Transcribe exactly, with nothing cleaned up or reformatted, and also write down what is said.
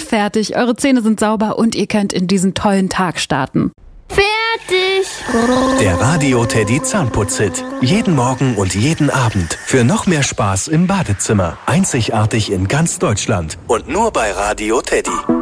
fertig, eure Zähne sind sauber und ihr könnt in diesen tollen Tag starten. Fertig! Der Radio Teddy Zahnputz-Hit. Jeden Morgen und jeden Abend. Für noch mehr Spaß im Badezimmer. Einzigartig in ganz Deutschland. Und nur bei Radio Teddy.